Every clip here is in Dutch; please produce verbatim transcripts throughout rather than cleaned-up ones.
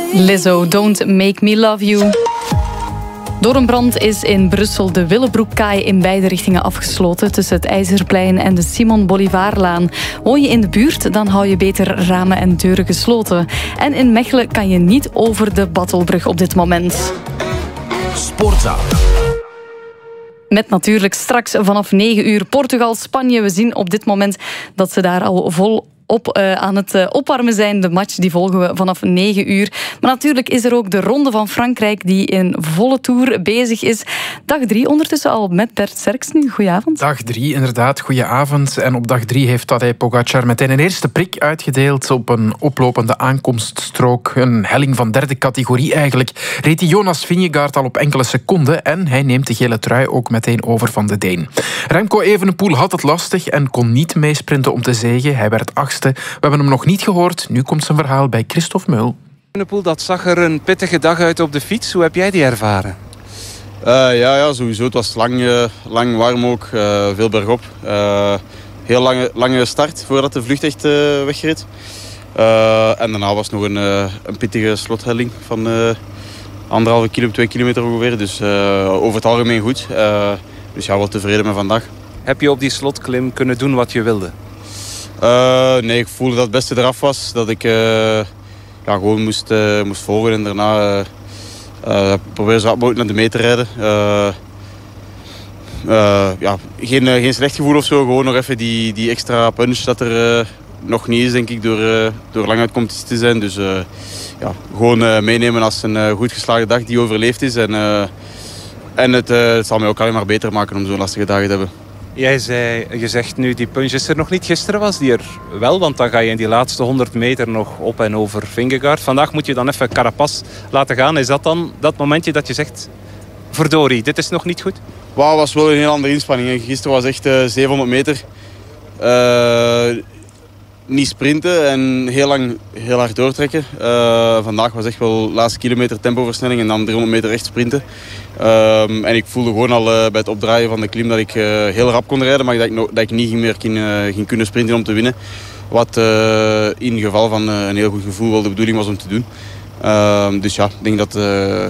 Lizzo, Don't Make Me Love You. Door een brand is in Brussel de Willebroekkaai in beide richtingen afgesloten tussen het IJzerplein en de Simon Bolivaarlaan. Woon je in de buurt, dan hou je beter ramen en deuren gesloten. En in Mechelen kan je niet over de Battelbrug op dit moment. Sportzaal. Met natuurlijk straks vanaf negen uur Portugal-Spanje. We zien op dit moment dat ze daar al vol op uh, aan het uh, opwarmen zijn. De match die volgen we vanaf negen uur. Maar natuurlijk is er ook de Ronde van Frankrijk die in volle toer bezig is. Dag drie ondertussen al met Bert Serks nu. Goedenavond. Dag drie, inderdaad. Goedenavond. En op dag drie heeft Tadej Pogacar meteen een eerste prik uitgedeeld op een oplopende aankomststrook. Een helling van derde categorie eigenlijk. Reed hij Jonas Vingegaard al op enkele seconden en hij neemt de gele trui ook meteen over van de Deen. Remco Evenepoel had het lastig en kon niet meesprinten om te zegen. Hij werd achtste. We hebben hem nog niet gehoord. Nu komt zijn verhaal bij Christophe Meul. Evenepoel, dat zag er een pittige dag uit op de fiets. Hoe heb jij die ervaren? Uh, ja, ja, sowieso. Het was lang, uh, lang warm ook. Uh, veel bergop. Uh, heel lange, lange start voordat de vlucht echt uh, wegreed. Uh, en daarna was het nog een, uh, een pittige slothelling van uh, anderhalve kilo, twee kilometer ongeveer. Dus uh, over het algemeen goed. Uh, dus ja, wel tevreden met vandaag. Heb je op die slotklim kunnen doen wat je wilde? Uh, nee, ik voelde dat het beste eraf was. Dat ik uh, ja, gewoon moest, uh, moest volgen en daarna uh, uh, proberen zo hard mogelijk naar de mee te rijden. Uh, uh, ja, geen, uh, geen slecht gevoel of zo. Gewoon nog even die, die extra punch dat er uh, nog niet is, denk ik, door, uh, door lang uit competitie te zijn. Dus uh, ja, gewoon uh, meenemen als een uh, goed geslaagde dag die overleefd is. En, uh, en het, uh, het zal mij ook alleen maar beter maken om zo'n lastige dagen te hebben. Jij zei, je zegt nu, die punch is er nog niet. Gisteren was die er wel, want dan ga je in die laatste honderd meter nog op en over Vingegaard. Vandaag moet je dan even Carapaz laten gaan. Is dat dan dat momentje dat je zegt, verdorie, dit is nog niet goed? Wauw, was wel een heel andere inspanning. Gisteren was echt uh, zevenhonderd meter. Uh, niet sprinten en heel lang heel hard doortrekken. Uh, vandaag was echt wel de laatste kilometer tempoversnelling en dan driehonderd meter echt sprinten. Um, en ik voelde gewoon al uh, bij het opdraaien van de klim dat ik uh, heel rap kon rijden, maar dat ik, no- dat ik niet meer ging, uh, ging kunnen sprinten om te winnen. Wat uh, in geval van uh, een heel goed gevoel wel de bedoeling was om te doen. Uh, dus ja, ik denk dat uh,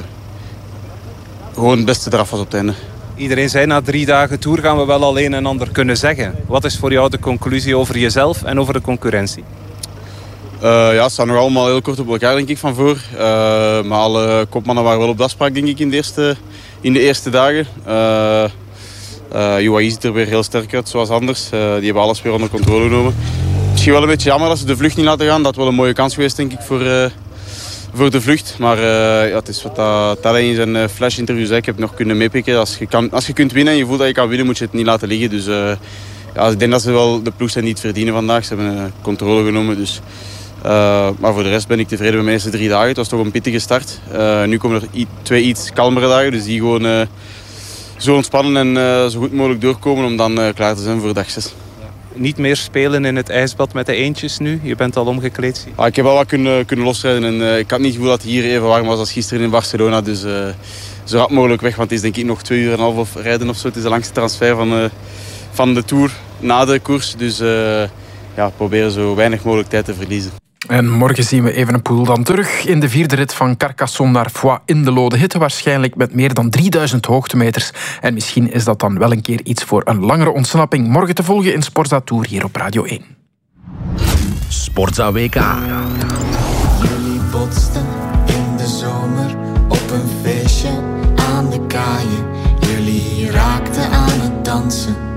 gewoon het beste eraf was op het einde. Iedereen zei na drie dagen tour gaan we wel al een en ander kunnen zeggen. Wat is voor jou de conclusie over jezelf en over de concurrentie? Uh, ja, het staat nog allemaal heel kort op elkaar, denk ik, van voor. Uh, maar alle kopmannen waren wel op de afspraak, denk ik, in de eerste, in de eerste dagen. Uh, uh, U A E ziet er weer heel sterk uit, zoals anders. Uh, die hebben alles weer onder controle genomen. Misschien wel een beetje jammer dat ze de vlucht niet laten gaan. Dat had wel een mooie kans geweest, denk ik, voor, uh, voor de vlucht. Maar uh, ja, het is wat dat Tadej in zijn uh, flash-interview zei. Ik heb nog kunnen meepikken. Als je, kan, als je kunt winnen en je voelt dat je kan winnen, moet je het niet laten liggen. Dus uh, ja, ik denk dat ze wel de ploeg zijn niet verdienen vandaag. Ze hebben uh, controle genomen, dus... Uh, maar voor de rest ben ik tevreden met mijn eerste drie dagen. Het was toch een pittige start. Uh, nu komen er i- twee iets kalmere dagen. Dus die gewoon uh, zo ontspannen en uh, zo goed mogelijk doorkomen om dan uh, klaar te zijn voor dag zes. Niet meer spelen in het ijsbad met de eendjes nu? Je bent al omgekleed. Ah, ik heb wel wat kunnen, kunnen losrijden. En, uh, ik had niet het gevoel dat het hier even warm was als gisteren in Barcelona. Dus uh, zo rap mogelijk weg. Want het is denk ik nog twee uur en een half of rijden of zo. Het is de langste transfer van, uh, van de Tour na de koers. Dus uh, ja, proberen zo weinig mogelijk tijd te verliezen. En morgen zien we Evenepoel dan terug in de vierde rit van Carcassonne naar Foix in de Lode Hitte. Waarschijnlijk met meer dan drieduizend hoogtemeters. En misschien is dat dan wel een keer iets voor een langere ontsnapping. Morgen te volgen in Sportza Tour hier op Radio één. Sportza W K. Jullie botsten in de zomer op een feestje aan de kaaien. Jullie raakten aan het dansen.